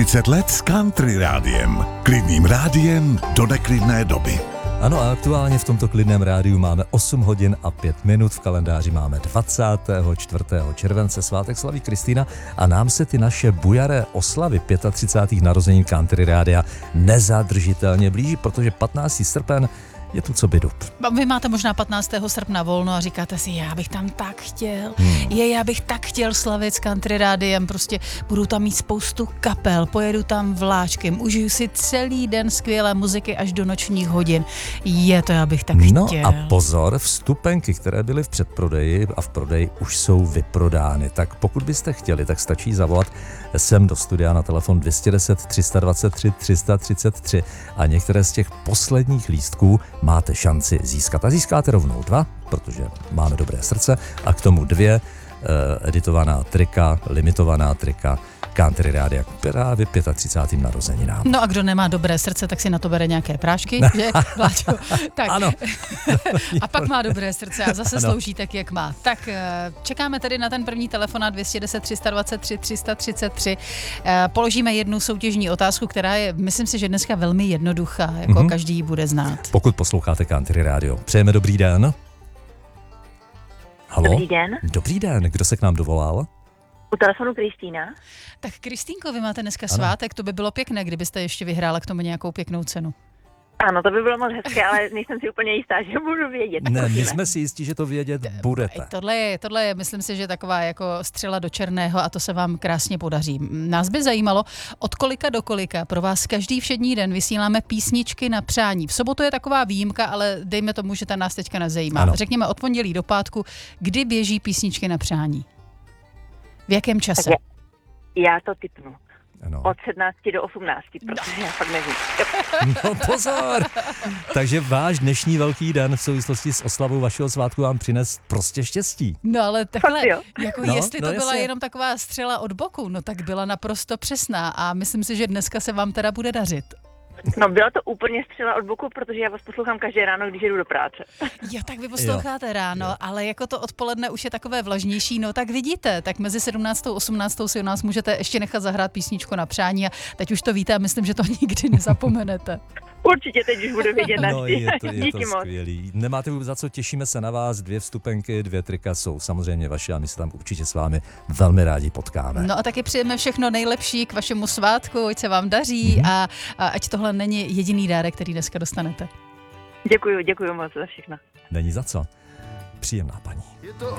30 let s Country Rádiem. Klidným rádiem do neklidné doby. Ano, a aktuálně v tomto klidném rádiu máme 8 hodin a 5 minut, v kalendáři máme 24. července, svátek slaví Kristýna a nám se ty naše bujaré oslavy 35. narozenin Country Rádia nezadržitelně blíží, protože 15. srpen je tu co by dub. Vy máte možná 15. srpna volno a říkáte si, já bych tam tak chtěl. Já bych tak chtěl slavit s Country Rádiem, prostě budu tam mít spoustu kapel, pojedu tam vláčkem, užiju si celý den skvělé muziky až do nočních hodin. Já bych tak chtěl. No a pozor, vstupenky, které byly v předprodeji a v prodeji už jsou vyprodány. Tak pokud byste chtěli, tak stačí zavolat sem do studia na telefon 210 323 333 a některé z těch posledních lístků máte šanci získat. A získáte rovnou 2, protože máme dobré srdce, a k tomu 2 editovaná trika, limitovaná trika Country Rádia právě 35. narozeninám. No a kdo nemá dobré srdce, tak si na to bere nějaké prášky, že? Vláďo? Tak. Ano. A pak má dobré srdce a zase slouží tak, jak má. Tak čekáme tedy na ten první telefonát 210 323 333. Položíme jednu soutěžní otázku, která je, myslím si, že dneska velmi jednoduchá, jako každý ji bude znát. Pokud posloucháte Country Radio. Přejeme dobrý den. Haló? Dobrý den. Dobrý den, kdo se k nám dovolal? U telefonu Kristýna. Tak Kristýnko, vy máte dneska svátek, to by bylo pěkné, kdybyste ještě vyhrála k tomu nějakou pěknou cenu. Ano, to by bylo moc hezké, ale nejsem si úplně jistá, že budu vědět. Ne, my jsme si jistí, že to vědět budete. Tohle je, myslím si, že taková jako střela do černého a to se vám krásně podaří. Nás by zajímalo, od kolika do kolika pro vás každý všední den vysíláme písničky na přání. V sobotu je taková výjimka, ale dejme tomu, že ta nás teďka nezajímá. Ano. Řekněme od pondělí do pátku, kdy běží písničky na přání. V jakém čase? Já to tipnu. Ano. Od 17 do 18, protože já fakt nevím. No pozor! Takže váš dnešní velký den v souvislosti s oslavou vašeho svátku vám přines prostě štěstí. No ale takhle, Fakt jo? jako No, jestli no to byla jasně. jenom taková střela od boku, no tak byla naprosto přesná a myslím si, že dneska se vám teda bude dařit. No byla to úplně střela od boku, protože já vás poslouchám každé ráno, když jdu do práce. Jo, tak vy posloucháte ráno, ale jako to odpoledne už je takové vlažnější, no tak vidíte, tak mezi 17. a 18. si u nás můžete ještě nechat zahrát písničku na přání a teď už to víte a myslím, že to nikdy nezapomenete. Určitě teď už budu vědět No je to Díky moc. skvělý. Nemáte vůbec za co, těšíme se na vás, 2 vstupenky, 2 trika jsou samozřejmě vaše a my se tam určitě s vámi velmi rádi potkáme. No a taky přejeme všechno nejlepší k vašemu svátku, ať se vám daří a ať tohle není jediný dárek, který dneska dostanete. Děkuju moc za všechno. Není za co. Příjemná paní. Je to